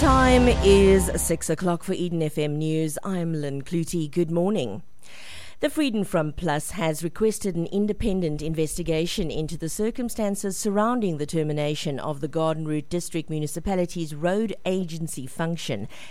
time is 6 o'clock for Eden FM News. I'm Lynn Clutie. Good morning. The Freedom Front Plus has requested an independent investigation into the circumstances surrounding the termination of the Garden Route District Municipality's road agency function